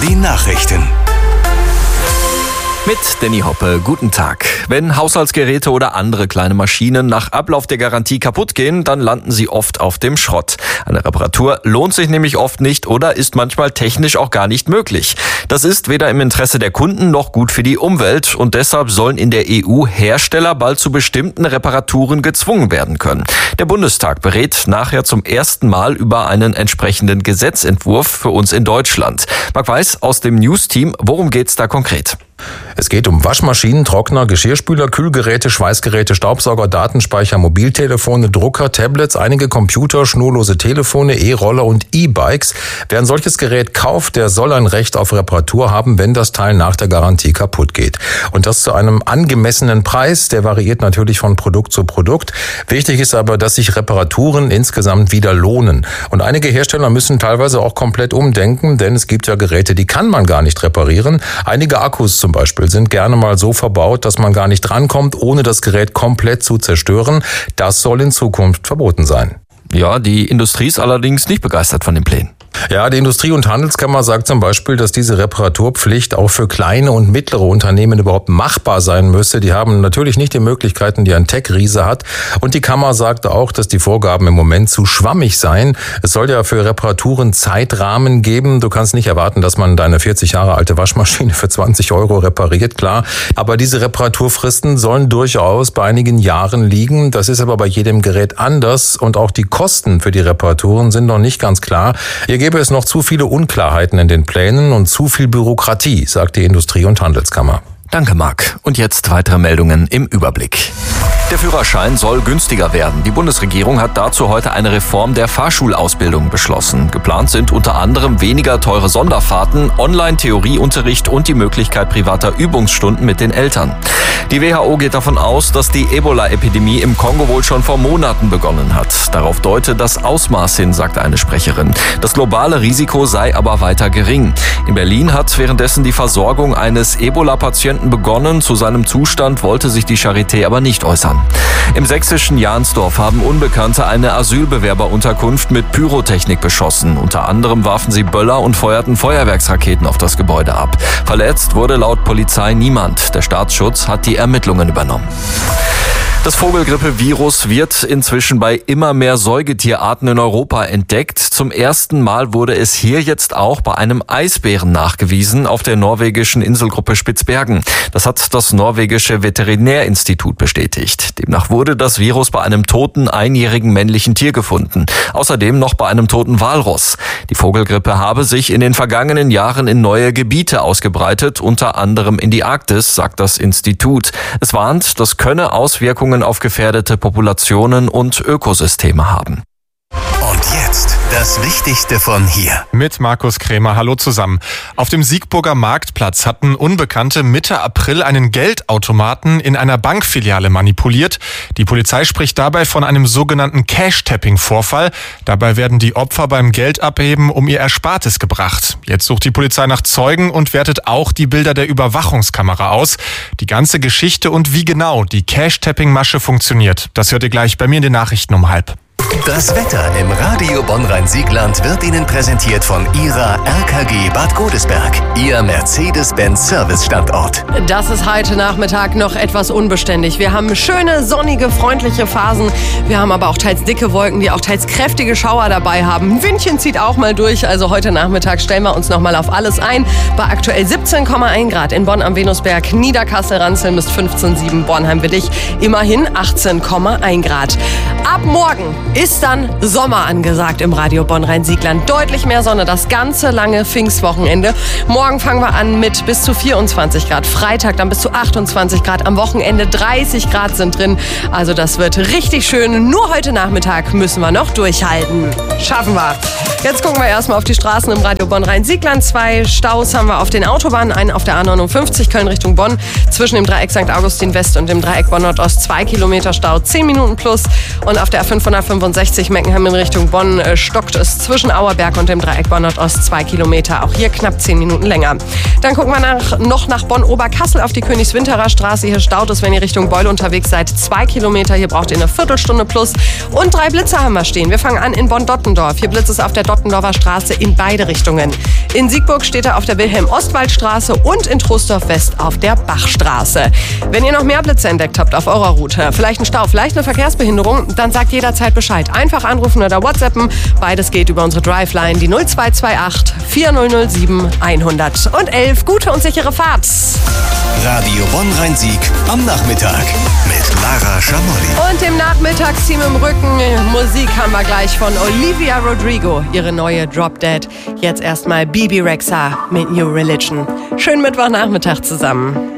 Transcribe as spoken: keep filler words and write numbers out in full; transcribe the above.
die Nachrichten. Mit Danny Hoppe, guten Tag. Wenn Haushaltsgeräte oder andere kleine Maschinen nach Ablauf der Garantie kaputt gehen, dann landen sie oft auf dem Schrott. Eine Reparatur lohnt sich nämlich oft nicht oder ist manchmal technisch auch gar nicht möglich. Das ist weder im Interesse der Kunden noch gut für die Umwelt und deshalb sollen in der E U Hersteller bald zu bestimmten Reparaturen gezwungen werden können. Der Bundestag berät nachher zum ersten Mal über einen entsprechenden Gesetzentwurf für uns in Deutschland. Marc Weiß aus dem News-Team, worum geht's da konkret? Es geht um Waschmaschinen, Trockner, Geschirrspüler, Kühlgeräte, Schweißgeräte, Staubsauger, Datenspeicher, Mobiltelefone, Drucker, Tablets, einige Computer, schnurlose Telefone, E-Roller und E-Bikes. Wer ein solches Gerät kauft, der soll ein Recht auf Reparatur haben, wenn das Teil nach der Garantie kaputt geht. Und das zu einem angemessenen Preis, der variiert natürlich von Produkt zu Produkt. Wichtig ist aber, dass sich Reparaturen insgesamt wieder lohnen. Und einige Hersteller müssen teilweise auch komplett umdenken, denn es gibt ja Geräte, die kann man gar nicht reparieren. Einige Akkus zum Beispiel sind gerne mal so verbaut, dass man gar nicht drankommt, ohne das Gerät komplett zu zerstören. Das soll in Zukunft verboten sein. Ja, die Industrie ist allerdings nicht begeistert von den Plänen. Ja, die Industrie- und Handelskammer sagt zum Beispiel, dass diese Reparaturpflicht auch für kleine und mittlere Unternehmen überhaupt machbar sein müsse. Die haben natürlich nicht die Möglichkeiten, die ein Tech-Riese hat. Und die Kammer sagt auch, dass die Vorgaben im Moment zu schwammig seien. Es soll ja für Reparaturen Zeitrahmen geben. Du kannst nicht erwarten, dass man deine vierzig Jahre alte Waschmaschine für zwanzig Euro repariert, klar. Aber diese Reparaturfristen sollen durchaus bei einigen Jahren liegen. Das ist aber bei jedem Gerät anders. Und auch die Kosten für die Reparaturen sind noch nicht ganz klar. Hier gäbe es noch zu viele Unklarheiten in den Plänen und zu viel Bürokratie, sagt die Industrie- und Handelskammer. Danke, Marc. Und jetzt weitere Meldungen im Überblick. Der Führerschein soll günstiger werden. Die Bundesregierung hat dazu heute eine Reform der Fahrschulausbildung beschlossen. Geplant sind unter anderem weniger teure Sonderfahrten, Online-Theorieunterricht und die Möglichkeit privater Übungsstunden mit den Eltern. Die W H O geht davon aus, dass die Ebola-Epidemie im Kongo wohl schon vor Monaten begonnen hat. Darauf deute das Ausmaß hin, sagt eine Sprecherin. Das globale Risiko sei aber weiter gering. In Berlin hat währenddessen die Versorgung eines Ebola-Patienten begonnen. Zu seinem Zustand wollte sich die Charité aber nicht äußern. Im sächsischen Jahnsdorf haben Unbekannte eine Asylbewerberunterkunft mit Pyrotechnik beschossen. Unter anderem warfen sie Böller und feuerten Feuerwerksraketen auf das Gebäude ab. Verletzt wurde laut Polizei niemand. Der Staatsschutz hat die Ermittlungen übernommen. Das Vogelgrippevirus wird inzwischen bei immer mehr Säugetierarten in Europa entdeckt. Zum ersten Mal wurde es hier jetzt auch bei einem Eisbären nachgewiesen auf der norwegischen Inselgruppe Spitzbergen. Das hat das norwegische Veterinärinstitut bestätigt. Demnach wurde das Virus bei einem toten einjährigen männlichen Tier gefunden. Außerdem noch bei einem toten Walross. Die Vogelgrippe habe sich in den vergangenen Jahren in neue Gebiete ausgebreitet, unter anderem in die Arktis, sagt das Institut. Es warnt, das könne Auswirkungen auf gefährdete Populationen und Ökosysteme haben. Und jetzt das Wichtigste von hier. Mit Markus Krämer, hallo zusammen. Auf dem Siegburger Marktplatz hatten Unbekannte Mitte April einen Geldautomaten in einer Bankfiliale manipuliert. Die Polizei spricht dabei von einem sogenannten Cash-Tapping-Vorfall. Dabei werden die Opfer beim Geldabheben um ihr Erspartes gebracht. Jetzt sucht die Polizei nach Zeugen und wertet auch die Bilder der Überwachungskamera aus. Die ganze Geschichte und wie genau die Cash-Tapping-Masche funktioniert, das hört ihr gleich bei mir in den Nachrichten um halb. Das Wetter im Radio Bonn-Rhein-Siegland wird Ihnen präsentiert von Ihrer R K G Bad Godesberg, Ihr Mercedes-Benz-Service-Standort. Das ist heute Nachmittag noch etwas unbeständig. Wir haben schöne, sonnige, freundliche Phasen. Wir haben aber auch teils dicke Wolken, die auch teils kräftige Schauer dabei haben. Ein Windchen zieht auch mal durch. Also heute Nachmittag stellen wir uns noch mal auf alles ein. Bei aktuell siebzehn Komma eins Grad in Bonn am Venusberg, Niederkassel-Ranzeln misst fünfzehn Komma sieben, Bornheim-Willig immerhin achtzehn Komma eins Grad. Ab morgen ist dann Sommer angesagt im Radio Bonn-Rhein-Siegland. Deutlich mehr Sonne, das ganze lange Pfingstwochenende. Morgen fangen wir an mit bis zu vierundzwanzig Grad. Freitag dann bis zu achtundzwanzig Grad. Am Wochenende dreißig Grad sind drin. Also das wird richtig schön. Nur heute Nachmittag müssen wir noch durchhalten. Schaffen wir. Jetzt gucken wir erstmal auf die Straßen im Radio Bonn-Rhein-Siegland. Zwei Staus haben wir auf den Autobahnen. Einen auf der A neunundfünfzig Köln Richtung Bonn. Zwischen dem Dreieck Sankt Augustin West und dem Dreieck Bonn Nordost zwei Kilometer Stau, zehn Minuten plus. Und auf der A fünfhundertfünfundsechzig Meckenheim in Richtung Bonn äh, stockt es zwischen Auerberg und dem Dreieck Bonn Nordost zwei Kilometer. Auch hier knapp zehn Minuten länger. Dann gucken wir nach, noch nach Bonn-Oberkassel auf die Königswinterer Straße. Hier staut es, wenn ihr Richtung Beul unterwegs seid, zwei Kilometer. Hier braucht ihr eine Viertelstunde plus. Und drei Blitzer haben wir stehen. Wir fangen an in Bonn-Dottendorf. Hier blitzt es auf der Dottendorfer Straße in beide Richtungen. In Siegburg steht er auf der Wilhelm-Ostwald-Straße und in Trostorf-West auf der Bachstraße. Wenn ihr noch mehr Blitze entdeckt habt auf eurer Route, vielleicht einen Stau, vielleicht eine Verkehrsbehinderung, dann sagt jederzeit Bescheid. Einfach anrufen oder WhatsAppen. Beides geht über unsere Driveline, die null zwei zwei acht vier null null sieben hundertelf. Gute und sichere Fahrt. Radio Bonn-Rhein-Sieg am Nachmittag mit Lara Schamolli. Und im Nachmittagsteam im Rücken Musik haben wir gleich von Olivia Rodrigo, ihre neue Drop Dead. Jetzt erstmal Bibi Rexha mit New Religion. Schönen Mittwochnachmittag zusammen.